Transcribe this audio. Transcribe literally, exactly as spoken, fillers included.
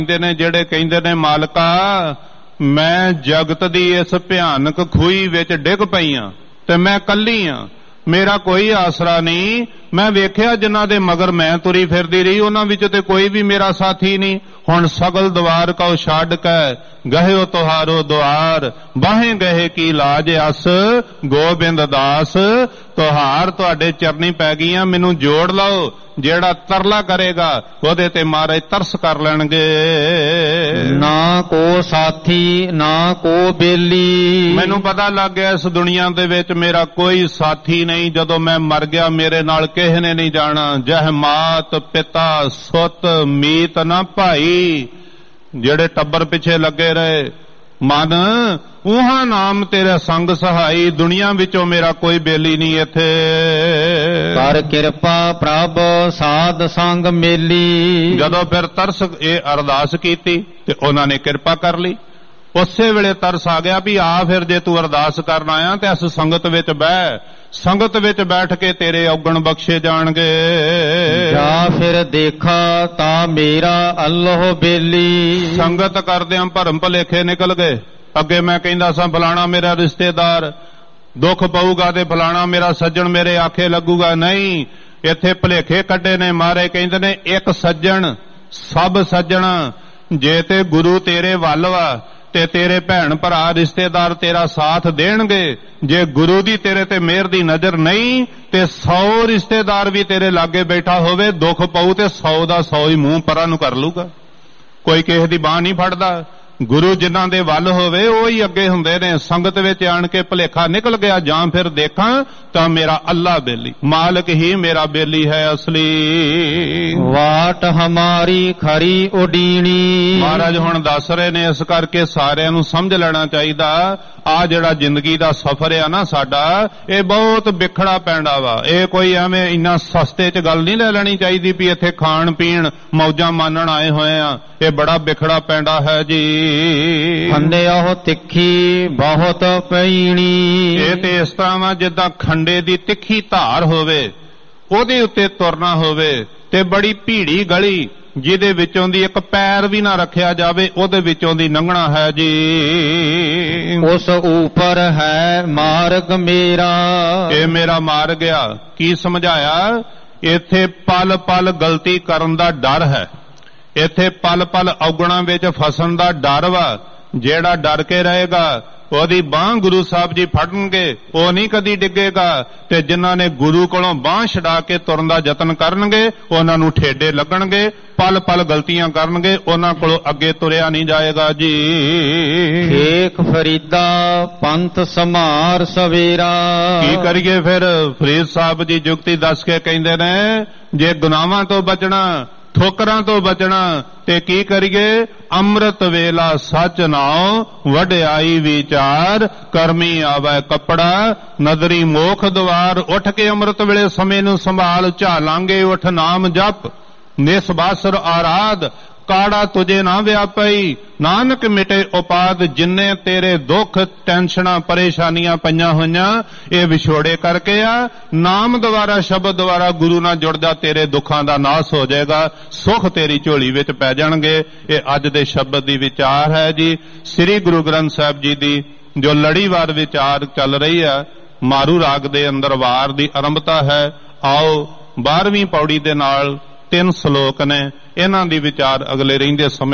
ਨੇ ਜਿਹੜੇ ਕਹਿੰਦੇ ਨੇ ਮਾਲਕਾ ਮੈਂ ਜਗਤ ਦੀ ਇਸ ਭਿਆਨਕ ਖੂਹੀ ਵਿੱਚ ਡਿੱਗ ਪਈ ਆਂ ਤੇ ਮੈਂ ਕੱਲੀ ਆਂ, ਮੇਰਾ ਕੋਈ ਆਸਰਾ ਨਹੀਂ। ਮੈਂ ਵੇਖਿਆ ਜਿਨ੍ਹਾਂ ਦੇ ਮਗਰ ਮੈਂ ਤੁਰੀ ਫਿਰਦੀ ਰਹੀ ਉਹਨਾਂ ਵਿੱਚ ਤੇ ਕੋਈ ਵੀ ਮੇਰਾ ਸਾਥੀ ਨਹੀਂ। ਹੁਣ ਸਗਲ ਦਵਾਰ ਕਉ ਛੱਡ ਕੇ ਗਹਿਓ ਤੁਹਾਰੋ ਦੁਆਰ, ਬਾਹੇ ਗਏ ਕੀ ਲਾਜ ਅਸ ਗੋਬਿੰਦ ਦਾਸ। ਤੁਹਾਰ ਤੁਹਾਡੇ ਚਰਨੀ ਪੈ ਗਈਆਂ, ਮੈਨੂੰ ਜੋੜ ਲਓ। ਜਿਹੜਾ ਤਰਲਾ ਕਰੇਗਾ ਉਹਦੇ ਤੇ ਮਾਰੇ ਤਰਸ ਕਰ ਲੈਣਗੇ। ਨਾ ਕੋ ਸਾਥੀ ਨਾ ਕੋ ਬੇਲੀ, ਮੈਨੂੰ ਪਤਾ ਲੱਗ ਗਿਆ ਇਸ ਦੁਨੀਆ ਦੇ ਵਿੱਚ ਮੇਰਾ ਕੋਈ ਸਾਥੀ ਨਹੀਂ। ਜਦੋਂ ਮੈਂ ਮਰ ਗਿਆ ਮੇਰੇ ਨਾਲ ਕਿਸੇ ਨੇ ਨਹੀਂ ਜਾਣਾ। ਜਹ ਮਾਤ ਪਿਤਾ ਸੁੱਤ ਮੀਤ ਨਾ ਭਾਈ, ਜਿਹੜੇ ਟੱਬਰ ਪਿੱਛੇ ਲੱਗੇ ਰਹੇ ਮਨ ਉਹਾਂ ਨਾਮ ਤੇਰਾ ਸੰਗ ਸਹਾਈ। ਦੁਨੀਆ ਵਿੱਚੋਂ ਮੇਰਾ ਕੋਈ ਬੇਲੀ ਨਹੀਂ ਇੱਥੇ। ਕਰ ਕਿਰਪਾ ਪ੍ਰਭ ਸਾਧ ਸੰਗ ਮੇਲੀ। ਜਦੋਂ ਫਿਰ ਤਰਸ ਇਹ ਅਰਦਾਸ ਕੀਤੀ ਤੇ ਉਹਨਾਂ ਨੇ ਕਿਰਪਾ ਕਰ ਲਈ। ਉਸੇ ਵੇਲੇ ਤਰਸ ਆ ਗਿਆ ਵੀ ਆ ਫਿਰ ਜੇ ਤੂੰ ਅਰਦਾਸ ਕਰਨ ਆਇਆ ਤੇ ਇਸ ਸੰਗਤ ਵਿੱਚ ਬਹਿ, ਸੰਗਤ ਵਿੱਚ ਬੈਠ ਕੇ ਤੇਰੇ ਔਗਣ ਬਖਸ਼ੇ ਜਾਣਗੇ। ਜਾਂ ਫਿਰ ਦੇਖਾ ਤਾਂ ਮੇਰਾ ਅੱਲਾਹ ਬੇਲੀ। ਸੰਗਤ ਕਰਦਿਆਂ ਭਰਮ ਭਲੇਖੇ ਨਿਕਲ ਗਏ। ਅੱਗੇ ਮੈਂ ਕਹਿੰਦਾ ਸਾਂ ਫਲਾਣਾ ਮੇਰਾ ਰਿਸ਼ਤੇਦਾਰ, ਦੁੱਖ ਪਊਗਾ ਤੇ ਫਲਾਣਾ ਮੇਰਾ ਸੱਜਣ ਮੇਰੇ ਆਖੇ ਲੱਗੂਗਾ। ਨਹੀਂ, ਇੱਥੇ ਭਲੇਖੇ ਕੱਢੇ ਨੇ ਮਾਰੇ। ਕਹਿੰਦੇ ਨੇ ਇੱਕ ਸੱਜਣ ਸਭ ਸੱਜਣ। ਜੇ ਤੇ ਗੁਰੂ ਤੇਰੇ ਵੱਲ ਵਾ ਤੇ ਤੇਰੇ ਭੈਣ ਭਰਾ ਰਿਸ਼ਤੇਦਾਰ ਤੇਰਾ ਸਾਥ ਦੇਣਗੇ। ਜੇ ਗੁਰੂ ਦੀ ਤੇਰੇ ਤੇ ਮਿਹਰ ਦੀ ਨਜ਼ਰ ਨਹੀਂ ਤੇ ਸੌ ਰਿਸ਼ਤੇਦਾਰ ਵੀ ਤੇਰੇ ਲਾਗੇ ਬੈਠਾ ਹੋਵੇ, ਦੁੱਖ ਪਊ ਤੇ ਸੌ ਦਾ ਸੌ ਹੀ ਮੂੰਹ ਪਰਾਂ ਨੂੰ ਕਰ ਲੂਗਾ। ਕੋਈ ਕਿਸੇ ਦੀ ਬਾਂਹ ਨਹੀਂ ਫੜਦਾ। ਗੁਰੂ ਜਿਨ੍ਹਾਂ ਦੇ ਵੱਲ ਹੋਵੇ ਉਹ ਹੀ ਅੱਗੇ ਹੁੰਦੇ ਨੇ। ਸੰਗਤ ਵਿੱਚ ਆਣ ਕੇ ਭੁਲੇਖਾ ਨਿਕਲ ਗਿਆ। ਜਾਂ ਫਿਰ ਦੇਖਾਂ ਤਾਂ ਮੇਰਾ ਅੱਲਾ ਬੇਲੀ, ਮਾਲਕ ਹੀ ਮੇਰਾ ਬੇਲੀ ਹੈ ਅਸਲੀ। ਵਾਟ ਹਮਾਰੀ ਖਰੀ ਉਡੀਣੀ। ਮਹਾਰਾਜ ਹੁਣ ਦੱਸ ਰਹੇ ਨੇ, ਇਸ ਕਰਕੇ ਸਾਰਿਆਂ ਨੂੰ ਸਮਝ ਲੈਣਾ ਚਾਹੀਦਾ ਆ ਜਿਹੜਾ ਜ਼ਿੰਦਗੀ ਦਾ ਸਫ਼ਰ ਆ ਨਾ ਸਾਡਾ, ਇਹ ਬਹੁਤ ਵਿਖੜਾ ਪੈਂਦਾ ਵਾ। ਇਹ ਕੋਈ ਐਵੇਂ ਇੰਨਾ ਸਸਤੇ 'ਚ ਗੱਲ ਨਹੀਂ ਲੈ ਲੈਣੀ ਚਾਹੀਦੀ ਵੀ ਇੱਥੇ ਖਾਣ ਪੀਣ ਮੌਜਾਂ ਮਾਣਨ ਆਏ ਹੋਏ ਆ। ਇਹ ਬੜਾ ਵਿਖੜਾ ਪੈਂਦਾ ਹੈ ਜੀ। ਖੰਡਿਓ ਤਿੱਖੀ ਬਹੁਤ ਪਈਣੀ। ਇਹ ਤੇ ਇਸ ਤਰ੍ਹਾਂ ਵਾ ਜਿੱਦਾਂ ਖੰਡੇ ਦੀ ਤਿੱਖੀ ਧਾਰ ਹੋਵੇ, ਉਹਦੇ ਉੱਤੇ ਤੁਰਨਾ ਹੋਵੇ ਤੇ ਬੜੀ ਭੀੜੀ ਗਲੀ ਜਿਹਦੇ ਵਿੱਚੋਂ ਦੀ ਇੱਕ ਪੈਰ ਵੀ ਨਾ ਰੱਖਿਆ ਜਾਵੇ, ਉਹਦੇ ਵਿੱਚੋਂ ਦੀ ਲੰਘਣਾ ਹੈ ਜੀ। ਉਸ ਉੱਪਰ ਹੈ ਮਾਰਗ ਮੇਰਾ। ਇਹ ਮੇਰਾ ਮਾਰਗ ਆ। ਕੀ ਸਮਝਾਇਆ? ਇੱਥੇ ਪਲ ਪਲ ਗਲਤੀ ਕਰਨ ਦਾ ਡਰ ਹੈ। ਇੱਥੇ ਪਲ ਪਲ ਔਗਣਾਂ ਵਿੱਚ ਫਸਣ ਦਾ ਡਰ ਵਾ। ਜਿਹੜਾ ਡਰ ਕੇ ਰਹੇਗਾ ਉਹਦੀ ਬਾਂਹ ਗੁਰੂ ਸਾਹਿਬ ਜੀ ਫੜਨਗੇ, ਉਹ ਨਹੀਂ ਕਦੀ ਡਿੱਗੇਗਾ। ਤੇ ਜਿਨ੍ਹਾਂ ਨੇ ਗੁਰੂ ਕੋਲੋਂ ਬਾਂਹ ਛਡਾ ਕੇ ਤੁਰਨ ਦਾ ਯਤਨ ਕਰਨਗੇ ਉਹਨਾਂ ਨੂੰ ਠੇਡੇ ਲੱਗਣਗੇ, ਪਲ ਪਲ ਗਲਤੀਆਂ ਕਰਨਗੇ, ਉਹਨਾਂ ਕੋਲੋਂ ਅੱਗੇ ਤੁਰਿਆ ਨਹੀਂ ਜਾਏਗਾ ਜੀ। ਏਕ ਫਰੀਦਾ ਪੰਥ ਸਮਾਰ ਸਵੇਰਾ। ਕੀ ਕਰੀਏ ਫਿਰ? ਫਰੀਦ ਸਾਹਿਬ ਜੀ ਜੁਗਤੀ ਦੱਸ ਕੇ ਕਹਿੰਦੇ ਨੇ, ਜੇ ਗੁਨਾਹਾਂ ਤੋਂ ਬਚਣਾ, ਠੋਕਰਾਂ ਤੋਂ ਬਚਣਾ ਤੇ ਕੀ ਕਰੀਏ? ਅੰਮ੍ਰਿਤ ਵੇਲਾ ਸੱਚ ਨਾਉ ਵਡਿਆਈ ਵਿਚਾਰ, ਕਰਮੀ ਆਵੈ ਕੱਪੜਾ ਨਦਰੀ ਮੋਖ ਦਵਾਰ। ਉੱਠ ਕੇ ਅੰਮ੍ਰਿਤ ਵੇਲੇ ਸਮੇਂ ਨੂੰ ਸੰਭਾਲ, ਝਾਲਾਂਗੇ ਉੱਠ ਨਾਮ ਜਪ, ਨਿਸਬਾਸਰ ਆਰਾਧ, ਕਾੜਾ ਤੁਝੇ ਨਾ ਵਿਆਪਈ, ਨਾਨਕ ਮਿਟੇ ਉਪਾਦ। ਜਿੰਨੇ ਤੇਰੇ ਦੁੱਖ ਟੈਨਸ਼ਨਾਂ ਪਰੇਸ਼ਾਨੀਆਂ ਪਈਆਂ ਹੋਈਆਂ ਇਹ ਵਿਛੋੜੇ ਕਰਕੇ ਆ। ਨਾਮ ਦੁਆਰਾ ਸ਼ਬਦ ਦੁਆਰਾ ਗੁਰੂ ਨਾਲ ਜੁੜ ਜਾ, ਤੇਰੇ ਦੁੱਖਾਂ ਦਾ ਨਾਸ ਹੋ ਜਾਏਗਾ, ਸੁੱਖ ਤੇਰੀ ਝੋਲੀ ਵਿੱਚ ਪੈ ਜਾਣਗੇ। ਇਹ ਅੱਜ ਦੇ ਸ਼ਬਦ ਦੀ ਵਿਚਾਰ ਹੈ ਜੀ। ਸ੍ਰੀ ਗੁਰੂ ਗ੍ਰੰਥ ਸਾਹਿਬ ਜੀ ਦੀ ਜੋ ਲੜੀਵਾਰ ਵਿਚਾਰ ਚੱਲ ਰਹੀ ਹੈ, ਮਾਰੂ ਰਾਗ ਦੇ ਅੰਦਰ ਵਾਰ ਦੀ ਆਰੰਭਤਾ ਹੈ। ਆਓ ਬਾਰ੍ਹਵੀਂ ਪੌੜੀ ਦੇ ਨਾਲ ਤਿੰਨ ਸ਼ਲੋਕ ਨੇ, ਇਹਨਾਂ ਦੀ ਵਿਚਾਰ ਅਗਲੇ ਰਹਿੰਦੇ ਸਮੇਂ